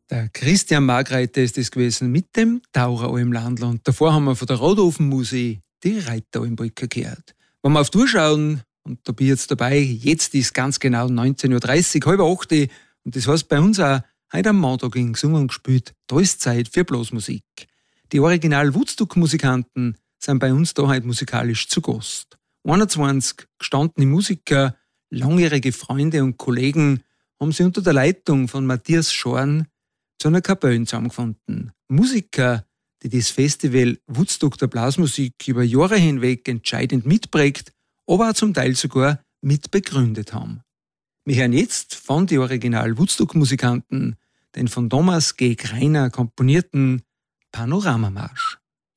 Der Christian Margreiter ist es gewesen mit dem Taureralm Landl. Und davor haben wir von der Rodofenmusik die Reiteralmbrücke gehört. Wenn wir auf die Uhr schauen, und da bin ich jetzt dabei, jetzt ist ganz genau 19.30 Uhr, halb 8 Uhr. Und das heißt bei uns auch, heute am Montag in gesungen und gespielt, da ist Zeit für Blasmusik. Die Original-Woodstock-Musikanten sind bei uns da heute musikalisch zu Gast. 21 gestandene Musiker, langjährige Freunde und Kollegen haben sie unter der Leitung von Matthias Schorn zu einer Kapelle zusammengefunden. Musiker, die das Festival Woodstock der Blasmusik über Jahre hinweg entscheidend mitprägt, aber auch zum Teil sogar mitbegründet haben. Wir hören jetzt von den Original-Woodstock-Musikanten den von Thomas G. Greiner komponierten Panoramamarsch.